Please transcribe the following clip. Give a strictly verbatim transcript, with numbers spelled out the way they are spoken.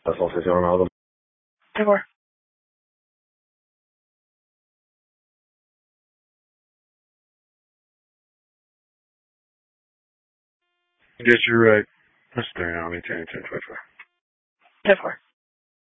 Associación ten four. Get you right. That's three now. Maintain ten twenty-five. ten four.